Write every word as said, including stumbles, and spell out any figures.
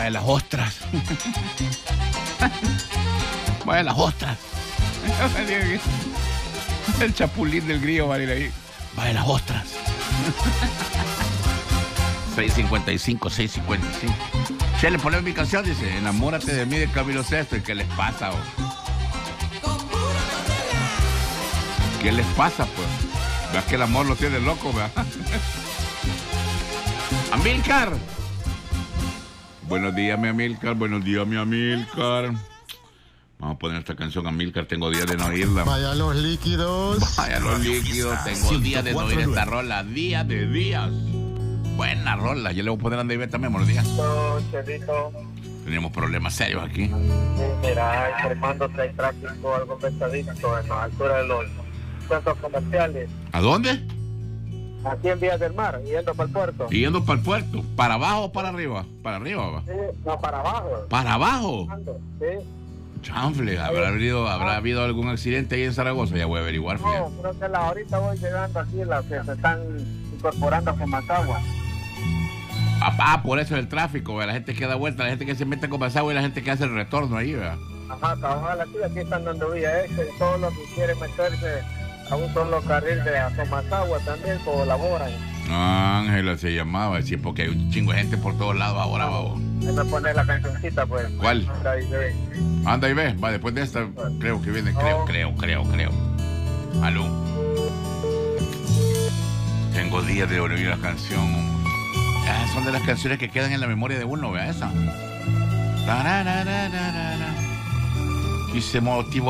Vaya las ostras. Vaya las ostras. El chapulín del grillo va a ir ahí. Vaya las ostras. seis cincuenta y cinco, seis cincuenta y cinco. Che, le ponemos mi canción, dice, enamórate de mí de Camilo Sesto. ¿Y qué les pasa, oh? ¿Qué les pasa, pues? ¿Ves que el amor lo tiene loco, verdad? Amílcar. Buenos días, mi Amílcar. Buenos días, mi Amílcar. Vamos a poner esta canción, Amílcar. Tengo días de no oírla. Vaya los líquidos. Vaya los líquidos. Tengo días de no oír esta rola. Días de días. Buena rola. Yo le voy a poner a Andrés también. Buenos días. Chelito. Tenemos problemas serios aquí. Mira, informando que hay tráfico algo pesadito en la altura de los centros comerciales. ¿A dónde? Aquí en Vías del Mar, yendo para el puerto. Yendo para el puerto. ¿Para abajo o para arriba? Para arriba, va. Sí, no, para abajo. ¿Para abajo? Sí. Chanfle, ¿habrá habido, ¿habrá habido algún accidente ahí en Zaragoza? Ya voy a averiguar. No, creo que la, ahorita voy llegando aquí, las que se están incorporando con Mazagua. Ah, ah, por eso el tráfico, la gente que da vuelta, la gente que se mete con Mazagua y la gente que hace el retorno ahí, ¿verdad? Ajá, cabal, aquí, aquí están dando vía ese, todos los que quieren meterse a un solo carril de Mazagua también colaboran. Ángela se llamaba, sí, porque hay un chingo de gente por todos lados ahora, vamos. Déjame poner la cancioncita, pues. ¿Cuál? Anda y ve. Anda y ve, va, después de esta, creo que viene, creo, creo, creo, creo. Aló. Tengo días de oír la canción. Ah, son de las canciones que quedan en la memoria de uno, vea esa. Y se motivó